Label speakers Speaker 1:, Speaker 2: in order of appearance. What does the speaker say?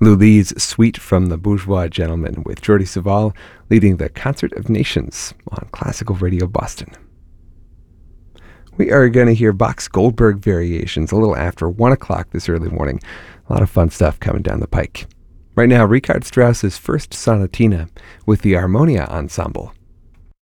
Speaker 1: Lully's Suite from the Bourgeois Gentleman with Jordi Savall leading the Concert of Nations on Classical Radio Boston. We are going to hear Bach's Goldberg Variations a little after 1 o'clock this early morning. A lot of fun stuff coming down the pike. Right now, Richard Strauss's First Sonatina with the Harmonia Ensemble.